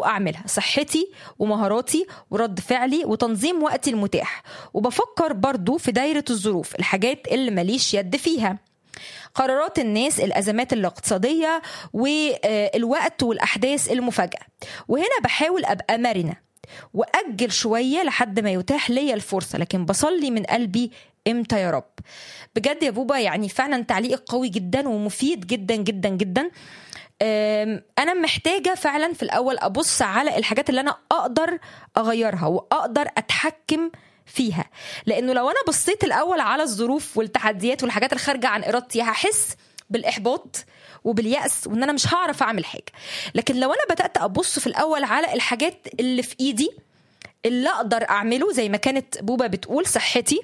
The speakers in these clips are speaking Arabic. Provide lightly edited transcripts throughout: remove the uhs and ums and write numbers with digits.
وأعملها: صحتي ومهاراتي ورد فعلي وتنظيم وقتي المتاح. وبفكر برضو في دايرة الظروف، الحاجات اللي ماليش يد فيها، قرارات الناس، الأزمات الاقتصادية، والوقت والأحداث المفاجئة. وهنا بحاول أبقى مرنة وأجل شوية لحد ما يتاح لي الفرصة، لكن بصلي من قلبي: امتى يا رب؟ بجد يا بوبا يعني فعلا تعليق قوي جدا ومفيد جدا جدا جدا. أنا محتاجة فعلا في الأول أبص على الحاجات اللي أنا أقدر أغيرها وأقدر أتحكم فيها، لأنه لو أنا بصيت الأول على الظروف والتحديات والحاجات الخارجة عن إرادتي هحس بالإحباط وباليأس وإن أنا مش هعرف أعمل حاجة. لكن لو أنا بدأت أبص في الأول على الحاجات اللي في إيدي اللي أقدر أعمله، زي ما كانت بوبا بتقول صحتي،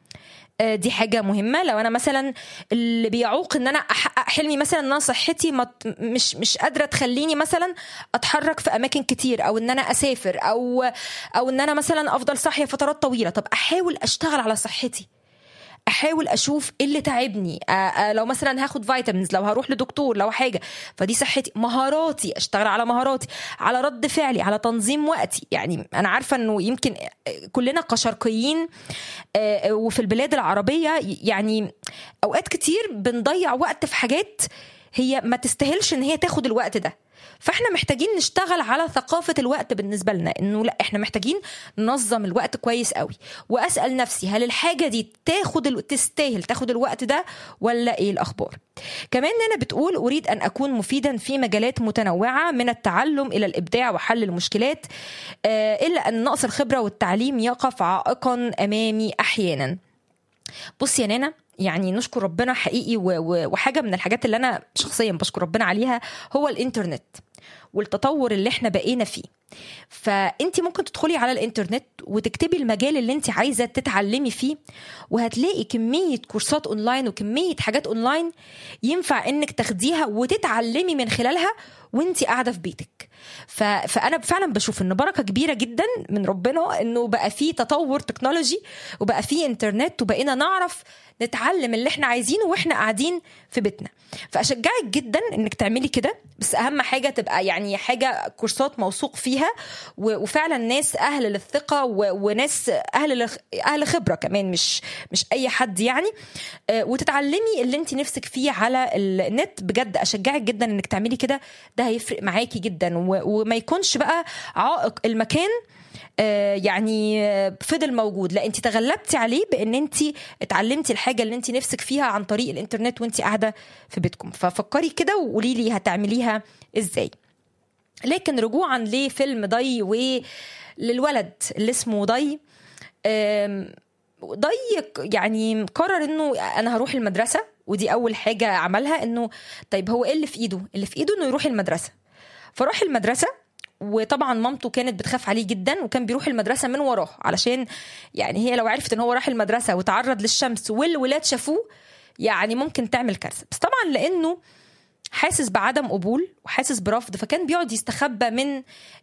دي حاجة مهمة. لو أنا مثلا اللي بيعوق إن أنا أحقق حلمي مثلا إن أنا صحتي مش قادرة تخليني مثلا أتحرك في أماكن كتير، أو إن أنا أسافر، أو إن أنا مثلا أفضل صاحية فترات طويلة، طب أحاول أشتغل على صحتي، احاول اشوف ايه اللي تعبني. لو مثلا هاخد فيتامينز، لو هروح لدكتور، لو حاجه، فدي صحتي. مهاراتي، اشتغل على مهاراتي، على رد فعلي، على تنظيم وقتي. يعني انا عارفه انه يمكن كلنا كشرقيين وفي البلاد العربيه يعني اوقات كتير بنضيع وقت في حاجات هي ما تستاهلش ان هي تاخد الوقت ده. فاحنا محتاجين نشتغل على ثقافة الوقت بالنسبة لنا، انه لا، احنا محتاجين ننظم الوقت كويس قوي. واسأل نفسي: هل الحاجة دي تستاهل تاخد الوقت ده ولا ايه الاخبار؟ كمان انا بتقول: اريد ان اكون مفيدا في مجالات متنوعة، من التعلم الى الابداع وحل المشكلات، الا ان نقص الخبرة والتعليم يقف عائقا امامي احيانا. بص يا نانا، يعني نشكر ربنا حقيقي، وحاجة من الحاجات اللي أنا شخصيا بشكر ربنا عليها هو الإنترنت والتطور اللي احنا بقينا فيه. فأنت ممكن تدخلي على الإنترنت وتكتبي المجال اللي أنت عايزة تتعلمي فيه، وهتلاقي كمية كورسات أونلاين وكمية حاجات أونلاين ينفع أنك تاخديها وتتعلمي من خلالها وانت قاعدة في بيتك. فأنا فعلا بشوف أنه بركة كبيرة جدا من ربنا أنه بقى فيه تطور تكنولوجي وبقى فيه إنترنت، وبقينا نعرف نتعلم اللي احنا عايزينه واحنا قاعدين في بيتنا. فأشجعك جدا انك تعملي كده، بس اهم حاجة تبقى يعني حاجة كورسات موثوق فيها، وفعلا ناس اهل للثقة وناس اهل خبرة كمان، مش اي حد يعني. وتتعلمي اللي انت نفسك فيه على النت. بجد اشجعك جدا انك تعملي كده، ده هيفرق معاكي جدا، وما يكونش بقى عائق المكان يعني فضل موجود، لا انت تغلبتي عليه بان انت اتعلمتي الحاجه اللي انت نفسك فيها عن طريق الانترنت وانت قاعده في بيتكم. ففكري كده وقولي لي هتعمليها ازاي. لكن رجوعا لفيلم ضي وللولد اللي اسمه ضي، يعني قرر انه انا هروح المدرسه، ودي اول حاجه عملها. انه طيب هو ايه اللي في ايده؟ اللي في ايده انه يروح المدرسه. فراح المدرسه، وطبعا مامته كانت بتخاف عليه جدا، وكان بيروح المدرسة من وراه، علشان يعني هي لو عرفت ان هو راح المدرسة وتعرض للشمس والولاد شافوه يعني ممكن تعمل كارثة. بس طبعا لانه حاسس بعدم قبول وحاسس برفض، فكان بيقعد يستخبى من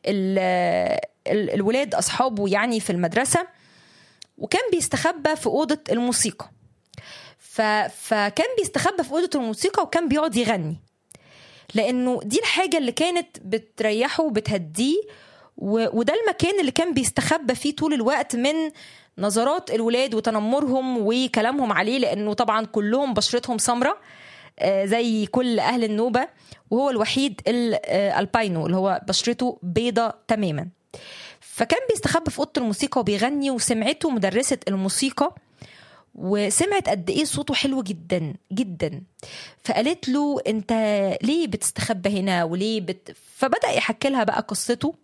الولاد اصحابه يعني في المدرسة، وكان بيستخبى في أوضة الموسيقى. فكان بيستخبى في أوضة الموسيقى وكان بيقعد يغني، لأنه دي الحاجة اللي كانت بتريحه وبتهديه، وده المكان اللي كان بيستخبى فيه طول الوقت من نظرات الولاد وتنمرهم وكلامهم عليه، لأنه طبعا كلهم بشرتهم سمرة زي كل أهل النوبة، وهو الوحيد الباينو اللي هو بشرته بيضة تماما. فكان بيستخبى في أوضة الموسيقى وبيغني، وسمعته مدرسة الموسيقى وسمعت قد ايه صوته حلو جدا جدا، فقالت له انت ليه بتستخبى هنا وليه فبدأ يحكي لها بقى قصته.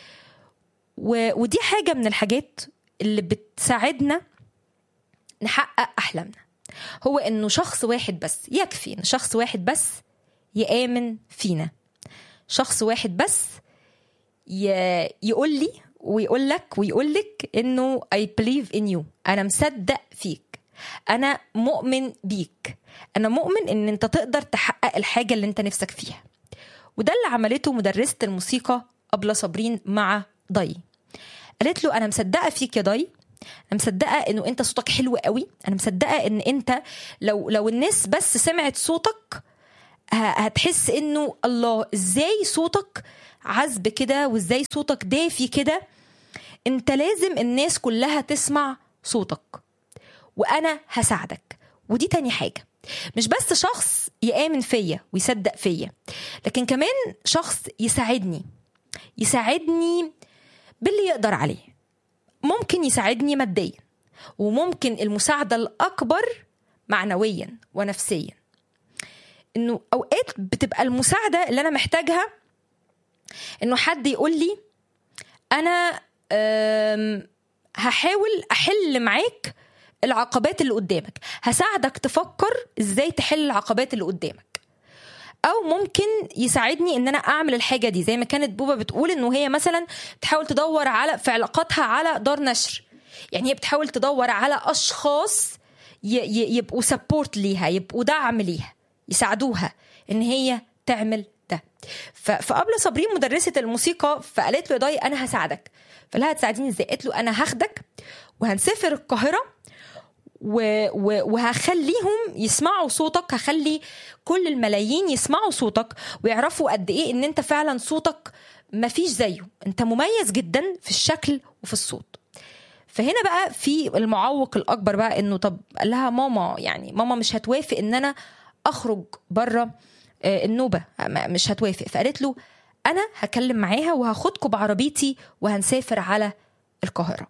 ودي حاجة من الحاجات اللي بتساعدنا نحقق أحلامنا، هو انه شخص واحد بس يكفي، ان شخص واحد بس يآمن فينا، شخص واحد بس يقول لي ويقول لك ويقول لك انه I believe in you، انا مصدق فيك، أنا مؤمن بيك، أنا مؤمن إن أنت تقدر تحقق الحاجة اللي أنت نفسك فيها. وده اللي عملته مدرسة الموسيقى أبلة صابرين مع ضي. قالت له أنا مصدقة فيك يا ضي، أنا مصدقة إنه أنت صوتك حلو قوي، أنا مصدقة إن أنت لو الناس بس سمعت صوتك هتحس إنه الله إزاي صوتك عذب كده وازاي صوتك دافي كده، انت لازم الناس كلها تسمع صوتك وانا هساعدك. ودي تاني حاجة، مش بس شخص يآمن فيا ويصدق فيا، لكن كمان شخص يساعدني باللي يقدر عليه. ممكن يساعدني ماديا، وممكن المساعدة الأكبر معنويا ونفسيا. إنه أوقات بتبقى المساعدة اللي أنا محتاجها إنه حد يقول لي أنا هحاول أحل معاك العقبات اللي قدامك، هساعدك تفكر إزاي تحل العقبات اللي قدامك. أو ممكن يساعدني إن أنا أعمل الحاجة دي، زي ما كانت بوبا بتقول إنه هي مثلا تحاول تدور على في علاقاتها على دار نشر، يعني هي بتحاول تدور على أشخاص يبقوا سبورت ليها، يبقوا دعم ليها، يساعدوها إن هي تعمل ده. فقبل صابرين مدرسة الموسيقى فقالت له يا ضاي أنا هساعدك. فلها تساعديني إزاي؟ قالت له أنا هاخدك وهنسافر القاهرة وهخليهم يسمعوا صوتك، هخلي كل الملايين يسمعوا صوتك ويعرفوا قد ايه ان انت فعلا صوتك مفيش زيه، انت مميز جدا في الشكل وفي الصوت. فهنا بقى في المعوق الاكبر بقى انه طب قال لها ماما، يعني ماما مش هتوافق ان انا اخرج بره النوبة، مش هتوافق. فقالت له انا هكلم معاها وهاخدكم بعربيتي وهنسافر على القاهرة.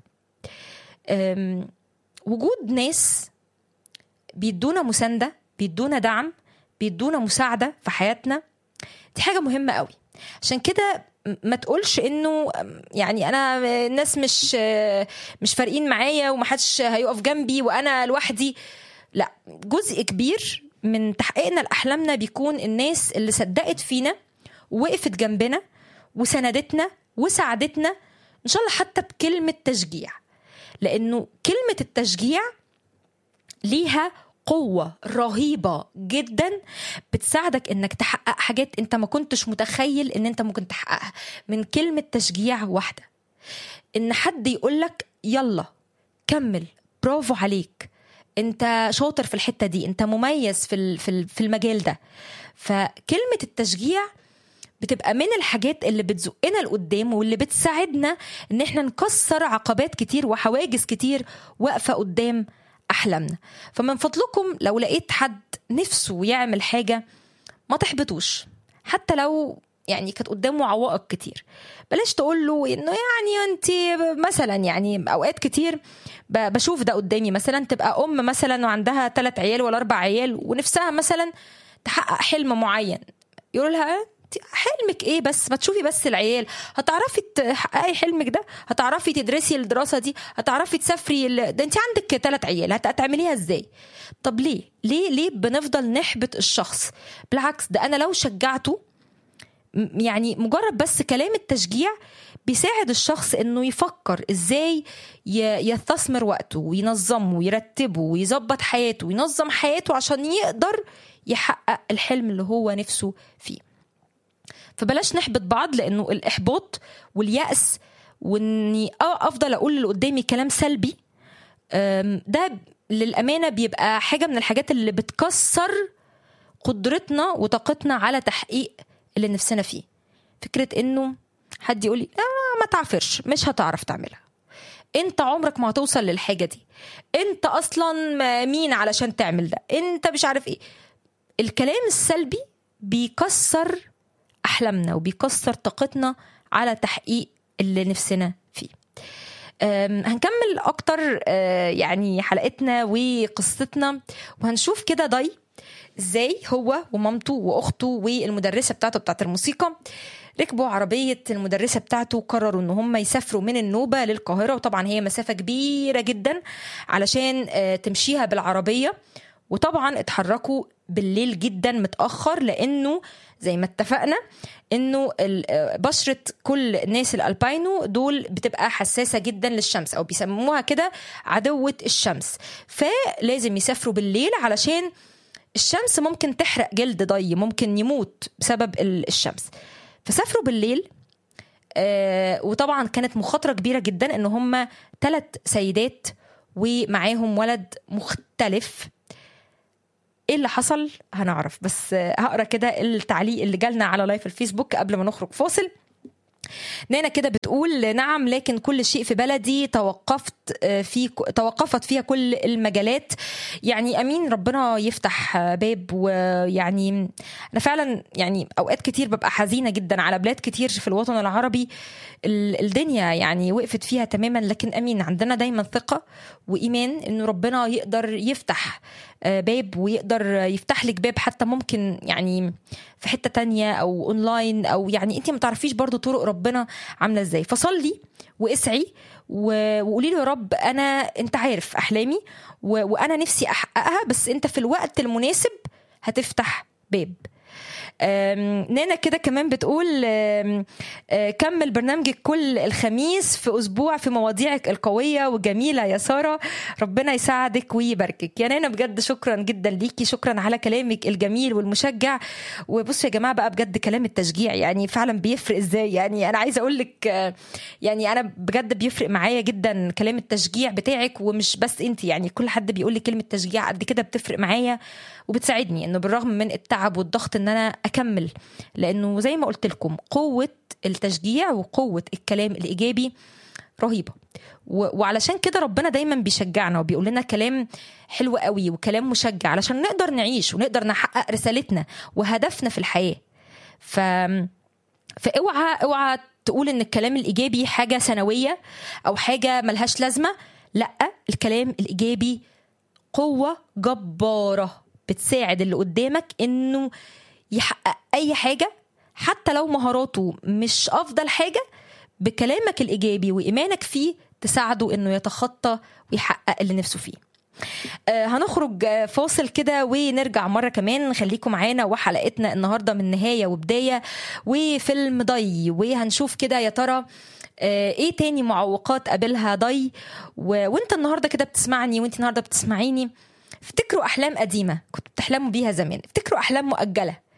وجود ناس بيدونا مساندة، بيدونا دعم، بيدونا مساعدة في حياتنا، دي حاجة مهمة قوي. عشان كده ما تقولش انه يعني انا الناس مش فارقين معايا ومحدش هيقف جنبي وانا لوحدي. لا، جزء كبير من تحقيقنا لأحلامنا بيكون الناس اللي صدقت فينا ووقفت جنبنا وساندتنا وساعدتنا، ان شاء الله حتى بكلمة تشجيع. لأنه كلمة التشجيع ليها قوة رهيبة جدا، بتساعدك انك تحقق حاجات انت ما كنتش متخيل ان انت ممكن تحققها من كلمة تشجيع واحدة. ان حد يقولك يلا كمل، برافو عليك، انت شاطر في الحتة دي، انت مميز في المجال ده. فكلمة التشجيع بتبقى من الحاجات اللي بتزقنا لقدام واللي بتساعدنا ان احنا نكسر عقبات كتير وحواجز كتير واقفة قدام احلامنا. فمن فضلكم لو لقيت حد نفسه يعمل حاجة ما تحبطوش، حتى لو يعني كانت قدامه عوائق كتير. بلاش تقول له انه يعني انت مثلا، يعني اوقات كتير بشوف ده قدامي، مثلا تبقى ام مثلا وعندها 3 عيال ولا 4 عيال ونفسها مثلا تحقق حلم معين، يقول لها حلمك ايه بس؟ ما تشوفي بس العيال، هتعرفي تحققي حلمك ده؟ هتعرفي تدرسي الدراسة دي؟ هتعرفي تسافري ده انت عندك 3 عيال هتعمليها ازاي؟ طب ليه بنفضل نحبط الشخص؟ بالعكس، ده انا لو شجعته، يعني مجرد بس كلام التشجيع بيساعد الشخص انه يفكر ازاي يستثمر وقته وينظمه ويرتبه ويظبط حياته وينظم حياته عشان يقدر يحقق الحلم اللي هو نفسه فيه. فبلاش نحبط بعض، لانه الاحباط واليأس واني افضل اقول اللي قدامي كلام سلبي، ده للأمانة بيبقى حاجة من الحاجات اللي بتكسر قدرتنا وطاقتنا على تحقيق اللي نفسنا فيه. فكرة انه حد يقول لي ما تعافرش، مش هتعرف تعملها، انت عمرك ما هتوصل للحاجة دي، انت اصلا مين علشان تعمل ده، انت مش عارف ايه. الكلام السلبي بيكسر احلامنا وبيكسر طاقتنا على تحقيق اللي نفسنا فيه. هنكمل اكتر يعني حلقتنا وقصتنا، وهنشوف كده ضي ازاي هو ومامته واخته والمدرسه بتاعته بتاعت الموسيقى ركبوا عربيه المدرسه بتاعته وقرروا ان هم يسافروا من النوبه للقاهره. وطبعا هي مسافه كبيره جدا علشان تمشيها بالعربيه، وطبعا اتحركوا بالليل جدا متاخر، لانه زي ما اتفقنا انه بشرة كل الناس الالباينو دول بتبقى حساسة جدا للشمس، او بيسموها كده عدوة الشمس. فلازم يسافروا بالليل علشان الشمس ممكن تحرق جلد ضي، ممكن يموت بسبب الشمس. فسافروا بالليل، وطبعا كانت مخاطرة كبيرة جدا ان هم 3 سيدات ومعاهم ولد مختلف. ايه اللي حصل هنعرف، بس هقرا كده التعليق اللي جالنا على لايف الفيسبوك قبل ما نخرج فاصل. نانا كده بتقول نعم، لكن كل شيء في بلدي توقفت فيها كل المجالات. يعني امين، ربنا يفتح باب. ويعني انا فعلا يعني اوقات كتير ببقى حزينه جدا على بلاد كتير في الوطن العربي الدنيا يعني وقفت فيها تماما، لكن امين عندنا دايما ثقه وايمان انه ربنا يقدر يفتح باب، ويقدر يفتح لك باب حتى ممكن يعني في حته تانية او اونلاين، او يعني انت ما تعرفيش برضو طرق ربنا عامله ازاي. فصلي واسعي وقولي له يا رب انت عارف احلامي وانا نفسي احققها، بس انت في الوقت المناسب هتفتح باب. نانا كده كمان بتقول كمل برنامجك كل الخميس في أسبوع في مواضيعك القوية وجميلة يا سارة، ربنا يساعدك ويباركك. يا نانا بجد شكرا جدا ليكي، شكرا على كلامك الجميل والمشجع. وبصوا يا جماعة بقى، بجد كلام التشجيع يعني فعلا بيفرق ازاي. يعني أنا عايزة أقول لك يعني أنا بجد بيفرق معايا جدا كلام التشجيع بتاعك، ومش بس انت، يعني كل حد بيقول لي كلمة تشجيع قد كده بتفرق معايا وبتساعدني انه بالرغم من التعب والضغط ان انا اكمل. لانه زي ما قلت لكم قوة التشجيع وقوة الكلام الايجابي رهيبة. وعلشان كده ربنا دايما بيشجعنا وبيقول لنا كلام حلو قوي وكلام مشجع علشان نقدر نعيش ونقدر نحقق رسالتنا وهدفنا في الحياة. فاوعى تقول ان الكلام الايجابي حاجة ثانوية او حاجة ملهاش لازمة. لا، الكلام الايجابي قوة جبارة بتساعد اللي قدامك انه يحقق اي حاجة، حتى لو مهاراته مش افضل حاجة. بكلامك الايجابي وايمانك فيه تساعده انه يتخطى ويحقق اللي نفسه فيه. هنخرج فاصل كده ونرجع مرة كمان. خليكم معانا وحلقتنا النهاردة من نهاية وبداية وفيلم ضي، وهنشوف كده يا ترى ايه تاني معوقات قابلها ضي. وانت النهاردة كده بتسمعني وانت النهاردة بتسمعيني، افتكروا احلام قديمة كنتوا بتحلموا بيها زمان، افتكروا احلام مؤجلة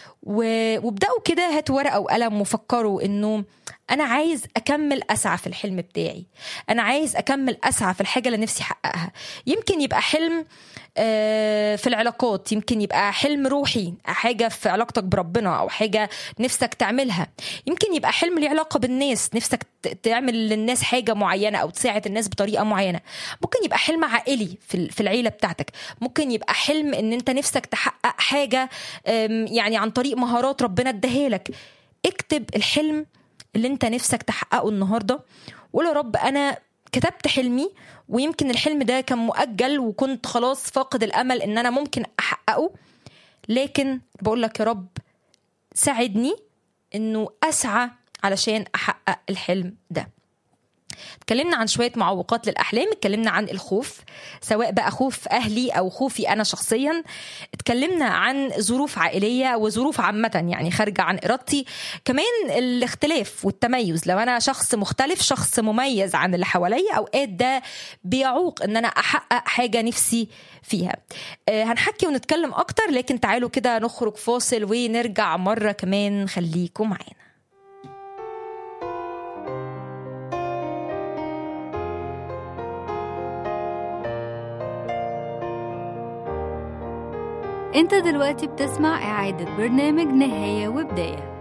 وابدأوا كده، هاتوا ورقة وقلم وفكروا انه انا عايز اكمل اسعى في الحلم بتاعي، انا عايز اكمل اسعى في الحاجة اللي نفسي احققها. يمكن يبقى حلم في العلاقات، يمكن يبقى حلم روحي، حاجة في علاقتك بربنا او حاجة نفسك تعملها. يمكن يبقى حلم ليه علاقة بالناس، نفسك تعمل للناس حاجة معينة او تساعد الناس بطريقة معينة. ممكن يبقى حلم عائلي في العيلة بتاعتك. ممكن يبقى حلم ان انت نفسك تحقق حاجة يعني عن طريق مهارات ربنا اداها لك. اكتب الحلم اللي انت نفسك تحققه النهاردة، وقول يا رب انا كتبت حلمي، ويمكن الحلم ده كان مؤجل وكنت خلاص فاقد الامل ان انا ممكن احققه، لكن بقول لك يا رب ساعدني انه اسعى علشان احقق الحلم ده. اتكلمنا عن شوية معوقات للأحلام، اتكلمنا عن الخوف، سواء بقى خوف أهلي أو خوفي أنا شخصيا. اتكلمنا عن ظروف عائلية وظروف عامة يعني خارجة عن إرادتي. كمان الاختلاف والتميز، لو أنا شخص مختلف، شخص مميز عن اللي حواليا، أوقات ده بيعوق أن أنا أحقق حاجة نفسي فيها. هنحكي ونتكلم أكتر، لكن تعالوا كده نخرج فاصل ونرجع مرة كمان. خليكم معانا. انت دلوقتي بتسمع إعادة برنامج نهاية وبداية.